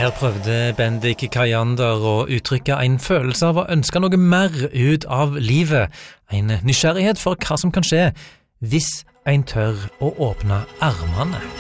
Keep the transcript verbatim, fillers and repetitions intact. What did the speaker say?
Her prøvde Bendik Kajander å uttrykke en følelse av å ønske noe mer ut av livet, en nysgjerrighet for hva som kan skje hvis en tør å åpne armene.